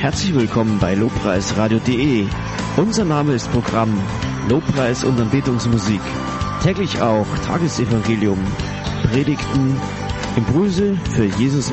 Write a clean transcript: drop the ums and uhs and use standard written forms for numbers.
Herzlich willkommen bei lobpreisradio.de. Unser Name ist Programm Lobpreis und Anbetungsmusik. Täglich auch Tagesevangelium, Predigten, Impulse für Jesus